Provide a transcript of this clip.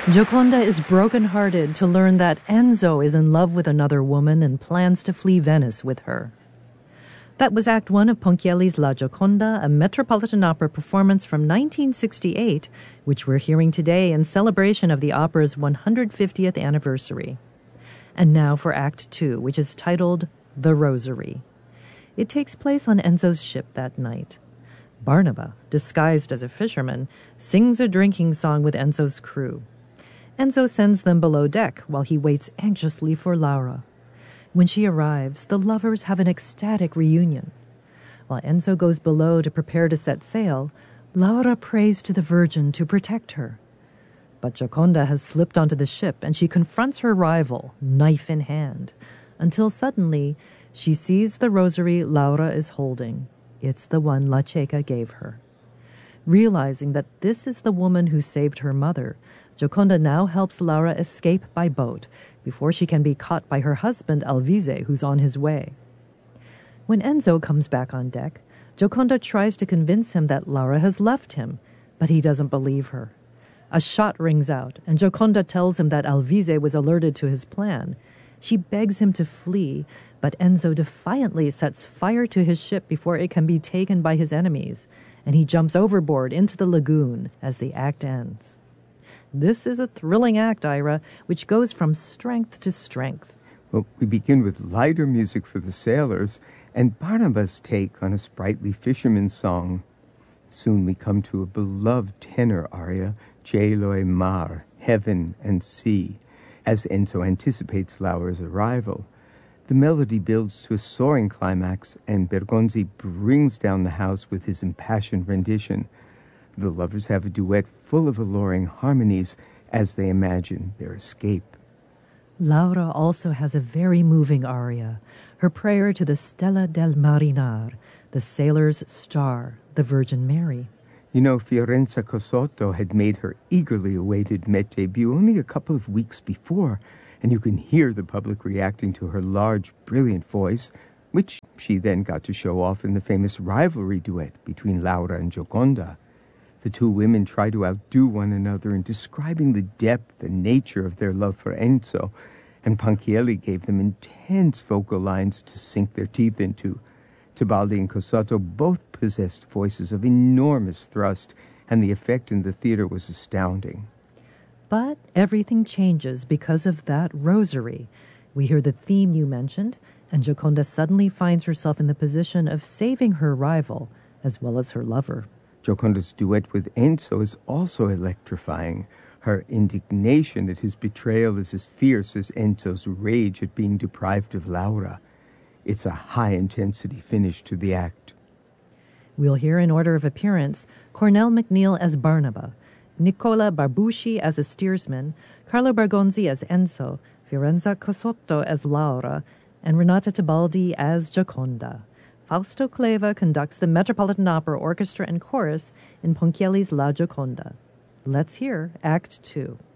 Gioconda is brokenhearted to learn that Enzo is in love with another woman and plans to flee Venice with her. That was Act One of Ponchielli's La Gioconda, a Metropolitan Opera performance from 1968, which we're hearing today in celebration of the opera's 150th anniversary. And now for Act Two, which is titled The Rosary. It takes place on Enzo's ship that night. Barnaba, disguised as a fisherman, sings a drinking song with Enzo's crew. Enzo sends them below deck while he waits anxiously for Laura. When she arrives, the lovers have an ecstatic reunion. While Enzo goes below to prepare to set sail, Laura prays to the Virgin to protect her. But Gioconda has slipped onto the ship and she confronts her rival, knife in hand, until suddenly she sees the rosary Laura is holding. It's the one La Ceca gave her. Realizing that this is the woman who saved her mother, Gioconda now helps Laura escape by boat before she can be caught by her husband Alvise, who's on his way. When Enzo comes back on deck, Gioconda tries to convince him that Laura has left him, but he doesn't believe her. A shot rings out, and Gioconda tells him that Alvise was alerted to his plan. She begs him to flee, but Enzo defiantly sets fire to his ship before it can be taken by his enemies, and he jumps overboard into the lagoon as the act ends. This is a thrilling act, Ira, which goes from strength to strength. Well, we begin with lighter music for the sailors and Barnaba's take on a sprightly fisherman's song. Soon we come to a beloved tenor aria, Cielo e Mar, Heaven and Sea, as Enzo anticipates Laura's arrival. The melody builds to a soaring climax, and Bergonzi brings down the house with his impassioned rendition. The lovers have a duet full of alluring harmonies as they imagine their escape. Laura also has a very moving aria, her prayer to the Stella del Marinar, the sailor's star, the Virgin Mary. You know, Fiorenza Cosotto had made her eagerly awaited Met debut only a couple of weeks before, and you can hear the public reacting to her large, brilliant voice, which she then got to show off in the famous rivalry duet between Laura and Gioconda. The two women try to outdo one another in describing the depth and nature of their love for Enzo, and Ponchielli gave them intense vocal lines to sink their teeth into. Tebaldi and Cosotto both possessed voices of enormous thrust, and the effect in the theater was astounding. But everything changes because of that rosary. We hear the theme you mentioned, and Gioconda suddenly finds herself in the position of saving her rival, as well as her lover. Gioconda's duet with Enzo is also electrifying. Her indignation at his betrayal is as fierce as Enzo's rage at being deprived of Laura. It's a high-intensity finish to the act. We'll hear in order of appearance Cornell MacNeil as Barnaba, Nicola Barbucci as a steersman, Carlo Bergonzi as Enzo, Fiorenza Cosotto as Laura, and Renata Tebaldi as Gioconda. Fausto Cleva conducts the Metropolitan Opera Orchestra and Chorus in Ponchielli's La Gioconda. Let's hear Act Two.